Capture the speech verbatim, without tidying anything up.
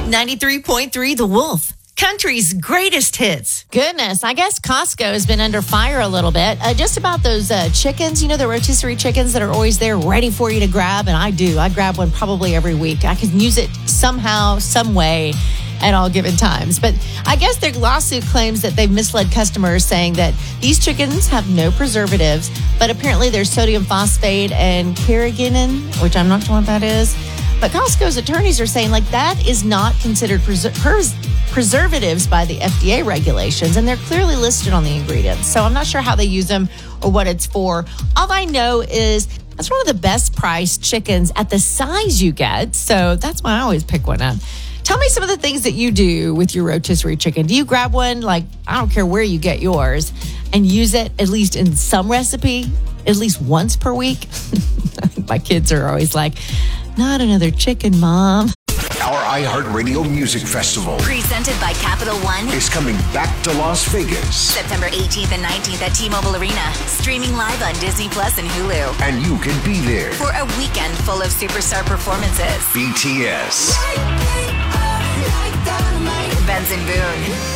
ninety-three point three The Wolf, country's greatest hits. Goodness, I guess Costco has been under fire a little bit. Uh, just about those uh, chickens, you know, the rotisserie chickens that are always there ready for you to grab. And I do. I grab one probably every week. I can use it somehow, some way at all given times. But I guess their lawsuit claims that they've misled customers, saying that these chickens have no preservatives, but apparently there's sodium phosphate and carrageenan, which I'm not sure what that is. But Costco's attorneys are saying, like, that is not considered preser- pres- preservatives by the F D A regulations, and they're clearly listed on the ingredients. So I'm not sure how they use them or what it's for. All I know is that's one of the best priced chickens at the size you get. So that's why I always pick one up. Tell me some of the things that you do with your rotisserie chicken. Do you grab one, like, I don't care where you get yours, and use it at least in some recipe, at least once per week? My kids are always like, not another chicken, Mom. Our iHeartRadio Music Festival, presented by Capital One, is coming back to Las Vegas. September eighteenth and nineteenth at T-Mobile Arena. Streaming live on Disney Plus and Hulu. And you can be there for a weekend full of superstar performances. B T S, Benson Boone,